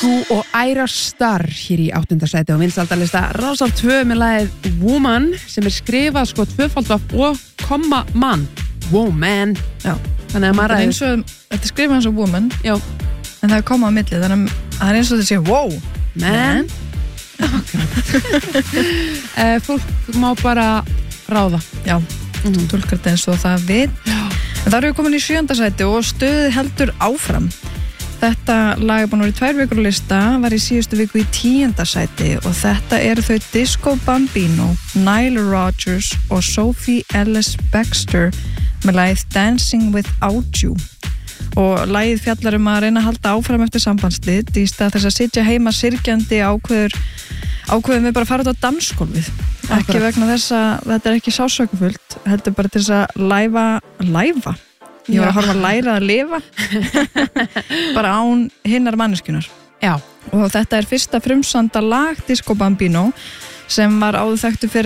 Q og Ira Starr hér í 8. sæti og vinsældarlista Rásar 2 með lagið Woman sem skrifað sko tvöfaldaf og komma mann Woman. Já. Þannig að maður eins og þetta skrifað eins og woman. Já. En það er komma á milli þannig að það er eins og þetta sé wow. Man. Fólk má bara ráða. Já. Tólkar þetta eins og það við. En það eru við komin í 7. sæti og stöðið heldur áfram. Þetta lag er búin að vera í 2 vikur á lista, var í síðustu viku í 10. sæti og þetta eru þau Disco Bambino, Nile Rodgers og Sophie Ellis-Bextor með lagið Dancing Without You. Og lagið fjallar að reyna að halda áfram eftir sambandslit í stað þess að sitja heima syrgjandi ákveðum við bara að fara út á dansgólfið. Ekki vegna þess að þetta er ekki sásökufullt, heldur bara til þess að læfa. Ég var að horfa að læra að lifa bara án hinnar manneskjunar. Já. Og þetta er fyrsta frumsamda lag Disco Bambino sem var áður þekktur fyrir